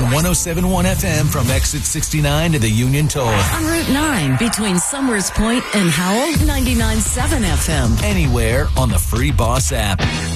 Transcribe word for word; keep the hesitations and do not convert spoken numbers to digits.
one oh seven point one F M from exit sixty-nine to the Union Toll. On Route nine between Summers Point and Howell, ninety-nine point seven F M. Anywhere on the free Boss app.